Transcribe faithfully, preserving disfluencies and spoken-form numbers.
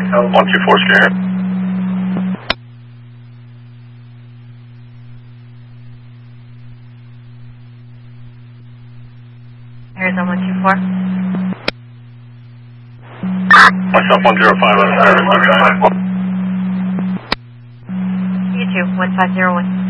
one two four scanner. Arizona one two four. Myself one zero five on the service. You two, one five zero one.